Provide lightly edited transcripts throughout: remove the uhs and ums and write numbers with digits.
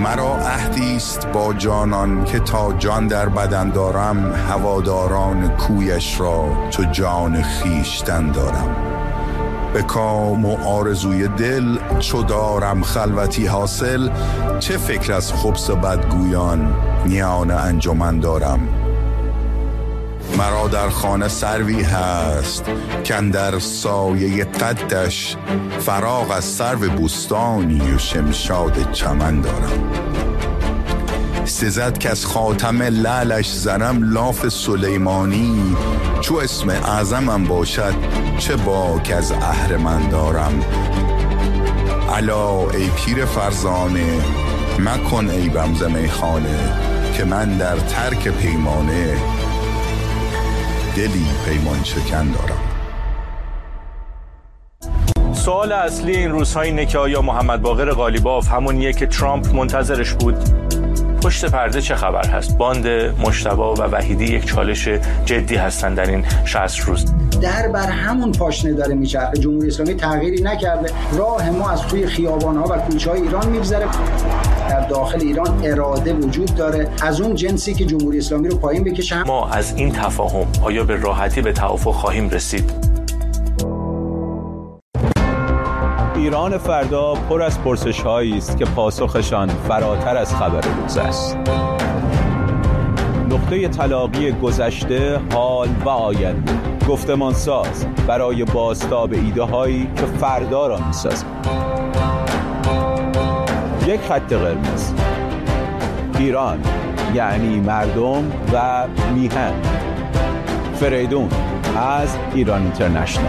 مرا عهدی است با جانان که تا جان در بدن دارم، هواداران کویش را چو جان خویشتن دارم. به کام و آرزوی دل چو دارم خلوتی حاصل، چه فکر از خبث بدگویان میان انجمن دارم. مرا در خانه سروی هست کاندر سایه قدش، فراغ از سرو بوستانی و شمشاد چمن دارم. سزد که از خاتم لعلش زنم لاف سلیمانی، چو اسم اعظمم باشد چه باک از اهرمن دارم. الا ای پیر فرزانه مکن عیبم ز میخانه، که من در ترک پیمانه دلی پیمان شکن دارم. سوال اصلی این روزها اینه که آیا محمد باقر قالیباف همونیه که ترامپ منتظرش بود؟ پشت پرده چه خبر هست؟ باند مجتبی و وحیدی یک چالش جدی هستن در این 60 روز. در بر همون پاشنه داره میچرخه. جمهوری اسلامی تغییری نکرده. راه ما از توی خیابان‌ها و کوچه‌های ایران میگذره. در داخل ایران اراده وجود داره از اون جنسی که جمهوری اسلامی رو پایین بکشه. ما از این تفاهم آیا به راحتی به توافق خواهیم رسید؟ ایران فردا پر از پرسش‌هایی است که پاسخشان فراتر از خبر روز است. نقطه تلاقی گذشته، حال و آینده، گفتمانساز برای بازتاب ایده‌هایی که فردا را می‌سازند. یک خط قرمز: ایران یعنی مردم و میهن. فریدون از ایران اینترنشنال.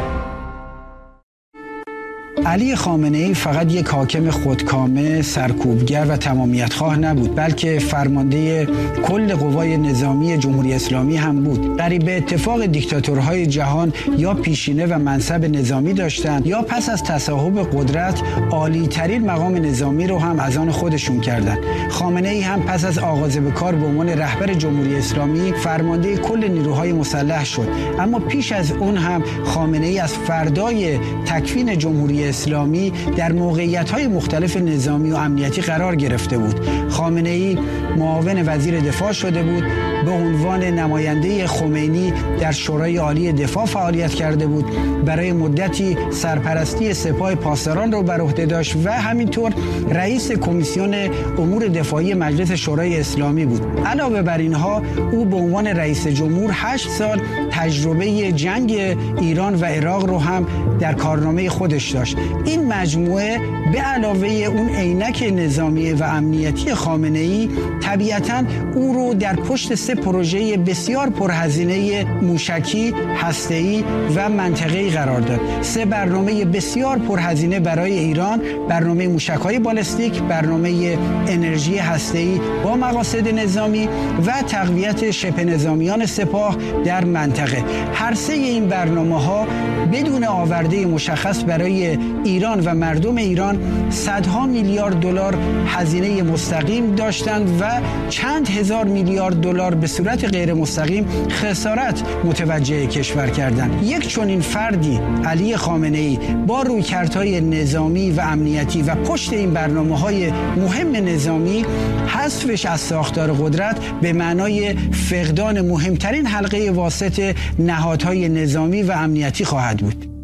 علی خامنه‌ای فقط یک حاکم خودکامه، سرکوبگر و تمامیت‌خواه نبود، بلکه فرمانده کل قوای نظامی جمهوری اسلامی هم بود. قریب به اتفاق دیکتاتورهای جهان یا پیشینه و منصب نظامی داشتند یا پس از تصاحب قدرت عالی‌ترین مقام نظامی رو هم از آن خودشون کردند. خامنه‌ای هم پس از آغاز به کار به عنوان رهبر جمهوری اسلامی فرمانده کل نیروهای مسلح شد. اما پیش از اون هم خامنه‌ای از فردای تکوین جمهوری اسلامی در موقعیت‌های مختلف نظامی و امنیتی قرار گرفته بود. خامنه‌ای معاون وزیر دفاع شده بود، به عنوان نماینده خمینی در شورای عالی دفاع فعالیت کرده بود، برای مدتی سرپرستی سپاه پاسداران را بر عهده داشت و همینطور رئیس کمیسیون امور دفاعی مجلس شورای اسلامی بود. علاوه بر اینها او به عنوان رئیس جمهور 8 سال تجربه جنگ ایران و عراق رو هم در کارنامه خودش داشت. این مجموعه به علاوه اون عینک نظامی و امنیتی خامنه‌ای طبیعتاً او رو در پشت 3 پروژه بسیار پرهزینه موشکی، هسته‌ای و منطقه‌ای قرار داد. 3 برنامه بسیار پرهزینه برای ایران: برنامه موشک‌های بالستیک، برنامه انرژی هسته‌ای با مقاصد نظامی و تقویت شبه نظامیان سپاه در منطقه. هر 3 این برنامه‌ها بدون آورده مشخص برای ایران و مردم ایران صدها میلیارد دلار هزینه مستقیم داشتند و چند هزار میلیارد دلار به صورت غیر مستقیم خسارت متوجه کشور کردند. یک چنین فردی، علی خامنه‌ای، با رویکردهای نظامی و امنیتی و پشت این برنامه‌های مهم نظامی، حذفش از ساختار قدرت به معنای فقدان مهمترین حلقه واسط نهادهای نظامی و امنیتی خواهد بود.